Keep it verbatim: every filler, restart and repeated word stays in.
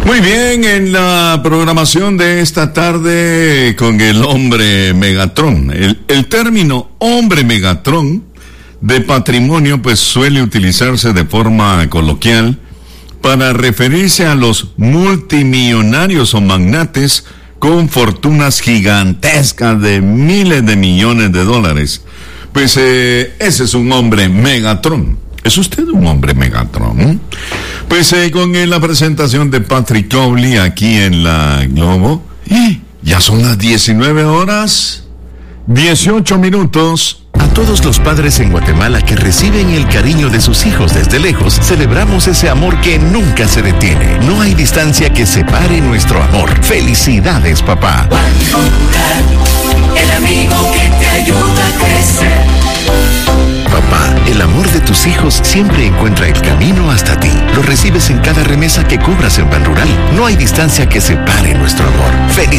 Muy bien, en la programación de esta tarde con el hombre Megatron. El, el término hombre Megatron de patrimonio pues suele utilizarse de forma coloquial para referirse a los multimillonarios o magnates con fortunas gigantescas de miles de millones de dólares. Pues eh, ese es un hombre Megatron. ¿Es usted un hombre Megatron? Pues eh, con eh, la presentación de Patrick Cowley aquí en la Globo, ¡eh! Ya son las diecinueve horas, dieciocho minutos. A todos los padres en Guatemala que reciben el cariño de sus hijos desde lejos, celebramos ese amor que nunca se detiene. No hay distancia que separe nuestro amor. ¡Felicidades, papá! El amigo que te ayuda a crecer. Papá, el amor de tus hijos siempre encuentra el camino hasta ti. Lo recibes en cada remesa que cobras en Ban Rural. No hay distancia que separe nuestro amor. ¡Felicidades!